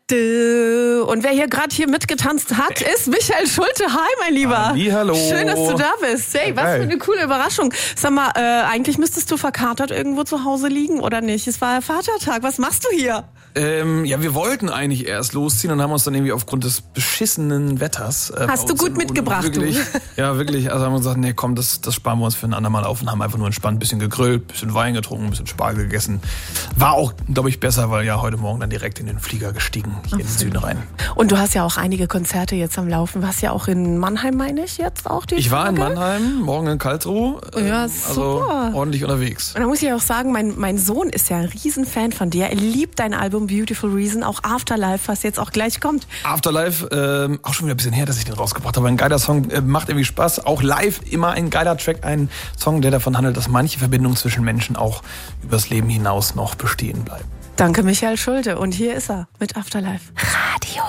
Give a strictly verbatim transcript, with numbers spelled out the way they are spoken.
Und wer hier gerade hier mitgetanzt hat, ist Michael Schulte. Hi, mein Lieber. Hallihallo. Schön, dass du da bist. Hey, ja, was für eine coole Überraschung. Sag mal, äh, eigentlich müsstest du verkatert irgendwo zu Hause liegen, oder nicht? Es war ja Vatertag. Was machst du hier? Ähm, ja, wir wollten eigentlich erst losziehen und haben uns dann irgendwie aufgrund des beschissenen Wetters... Äh, Hast du gut mitgebracht, wirklich, du? Ja, wirklich. Also haben wir gesagt, nee, komm, das, das sparen wir uns für ein andermal auf und haben einfach nur entspannt ein bisschen gegrillt, ein bisschen Wein getrunken, ein bisschen Spargel gegessen. War auch, glaube ich, besser, weil ja heute Morgen dann direkt in den Flieger gestiegen, hier in den Süden rein. Und du hast ja auch einige Konzerte jetzt am Laufen. Du warst ja auch in Mannheim, meine ich, jetzt auch die Ich war Tage? in Mannheim, morgen in Karlsruhe. Ja, also super. ordentlich unterwegs. Und da muss ich auch sagen, mein, mein Sohn ist ja ein Riesenfan von dir. Er liebt dein Album Beautiful Reason, auch Afterlife, was jetzt auch gleich kommt. Afterlife, ähm, auch schon wieder ein bisschen her, dass ich den rausgebracht habe. Ein geiler Song, äh, macht irgendwie Spaß. Auch live immer ein geiler Track, ein Song, der davon handelt, dass manche Verbindungen zwischen Menschen auch übers Leben hinaus noch bestehen bleiben. Danke, Michael Schulte. Und hier ist er mit Afterlife.